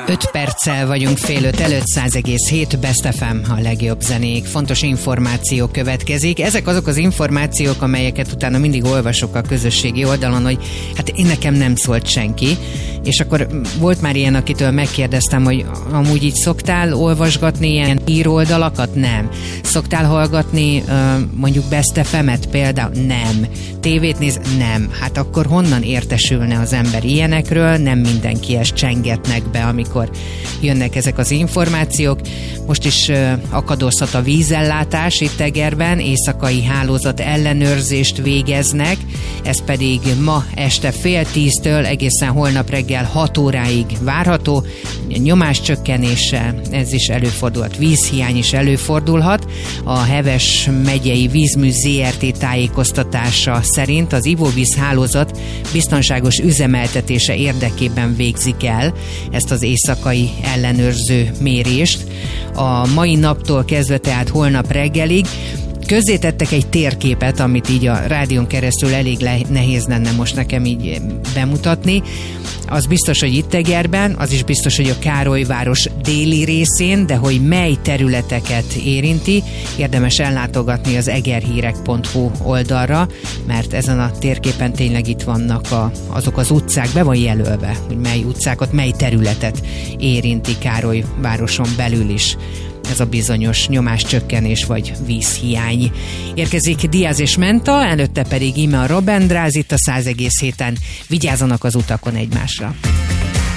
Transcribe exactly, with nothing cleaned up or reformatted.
öt perccel vagyunk fél öt előtt, száz egész hét Best ef em, a legjobb zenék. Fontos információ következik. Ezek azok az információk, amelyeket utána mindig olvasok a közösségi oldalon, hogy hát én nekem nem szólt senki. És akkor volt már ilyen, akitől megkérdeztem, hogy amúgy így szoktál olvasgatni ilyen íroldalakat? Nem. Szoktál hallgatni mondjuk Best ef emet például? Nem. Tévét néz? Nem. Hát akkor honnan értesülne az ember ilyenekről? Nem mindenkihez csengetnek be, amikor jönnek ezek az információk. Most is akadozhat a vízellátás itt Egerben, éjszakai hálózat ellenőrzést végeznek, ez pedig ma este fél tíztől egészen holnap reggel hat óráig várható. Nyomáscsökkenése, ez is előfordulhat, vízhiány is előfordulhat. A Heves megyei vízmű zé er té tájékoztatása szerint az ivóvíz hálózat biztonságos üzemeltetése érdekében végzik el ezt az éjszakai ellenőrző mérést. A mai naptól kezdve, tehát holnap reggelig közzétettek egy térképet, amit így a rádión keresztül elég le- nehéz lenne most nekem így bemutatni. Az biztos, hogy itt Egerben, az is biztos, hogy a Károlyváros déli részén, de hogy mely területeket érinti, érdemes ellátogatni az egerhírek pont hu oldalra, mert ezen a térképen tényleg itt vannak a, azok az utcák, be van jelölve, hogy mely utcákat, mely területet érinti Károlyvároson belül is ez a bizonyos nyomáscsökkenés vagy vízhiány. Érkezik Diaz és Menta, előtte pedig íme a Robben Dráz itt a száz egész héten. Vigyázzanak az utakon egymásra!